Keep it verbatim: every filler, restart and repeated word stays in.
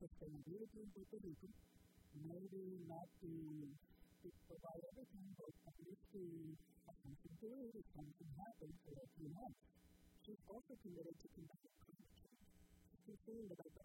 sustainability in Puerto Rico, maybe not to, to provide everything, but at least to have something to it if something happens for a few months. She's also committed to combating climate change. She's concerned about the